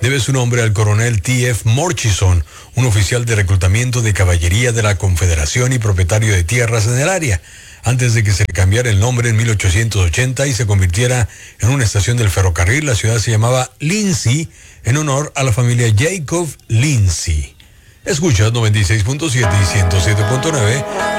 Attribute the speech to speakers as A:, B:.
A: debe su nombre al coronel T.F. Murchison, un oficial de reclutamiento de caballería de la Confederación y propietario de tierras en el área, antes de que se le cambiara el nombre en 1880 y se convirtiera en una estación del ferrocarril. La ciudad se llamaba Lindsay, en honor a la familia Jacob Lindsay. Escuchas 96.7 y 107.9.